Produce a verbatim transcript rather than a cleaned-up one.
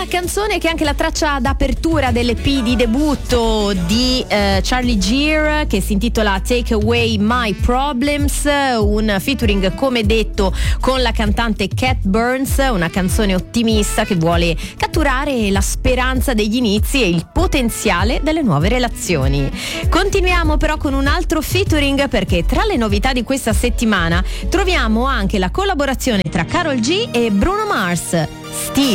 La canzone che è anche la traccia d'apertura dell'E P di debutto di eh, Charlie Gear, che si intitola Take Away My Problems, un featuring come detto con la cantante Cat Burns, una canzone ottimista che vuole catturare la speranza degli inizi e il potenziale delle nuove relazioni. Continuiamo però con un altro featuring, perché tra le novità di questa settimana troviamo anche la collaborazione tra Karol G e Bruno Mars, Still.